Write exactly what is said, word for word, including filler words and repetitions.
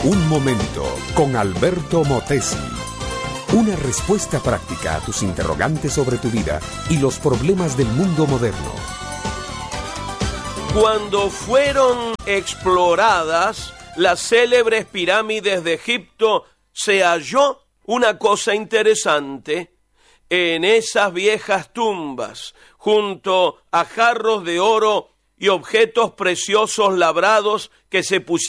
Un momento con Alberto Motesi. Una respuesta práctica a tus interrogantes sobre tu vida y los problemas del mundo moderno. Cuando fueron exploradas las célebres pirámides de Egipto, se halló una cosa interesante. En esas viejas tumbas, junto a jarros de oro y objetos preciosos labrados que se pusieron